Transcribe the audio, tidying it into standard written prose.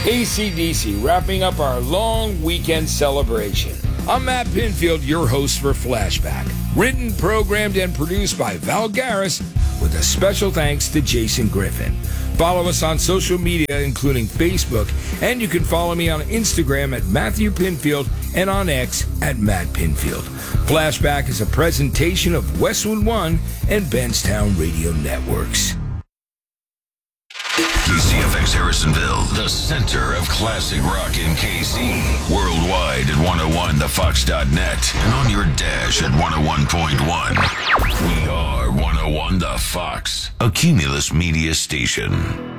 AC/DC, wrapping up our long weekend celebration. I'm Matt Pinfield, your host for Flashback. Written, programmed, and produced by Val Garris, with a special thanks to Jason Griffin. Follow us on social media, including Facebook, and you can follow me on Instagram at Matthew Pinfield and on X at Matt Pinfield. Flashback is a presentation of Westwood One and Benstown Radio Networks. KCFX Harrisonville, the center of classic rock in KC. Worldwide at 101thefox.net and on your dash at 101.1. We are 101 The Fox, a Cumulus Media station.